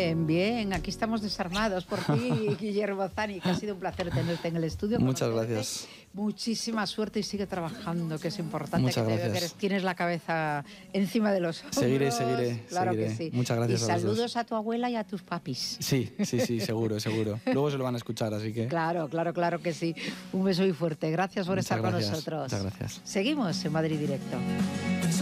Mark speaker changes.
Speaker 1: Bien, bien. Aquí estamos desarmados por ti, Guillermo Zani, que ha sido un placer tenerte en el estudio.
Speaker 2: Muchas gracias.
Speaker 1: Muchísima suerte y sigue trabajando, que es importante.
Speaker 2: Muchas
Speaker 1: que te veo
Speaker 2: gracias.
Speaker 1: que tienes la cabeza encima de los hombros.
Speaker 2: Seguiré.
Speaker 1: Claro que sí.
Speaker 2: Muchas gracias
Speaker 1: y
Speaker 2: a los dos.
Speaker 1: saludos a tu abuela y a tus papis.
Speaker 2: Sí, seguro. Luego se lo van a escuchar, así que...
Speaker 1: Claro que sí. Un beso muy fuerte. Gracias por estar con nosotros.
Speaker 2: Muchas gracias.
Speaker 1: Seguimos en Madrid Directo.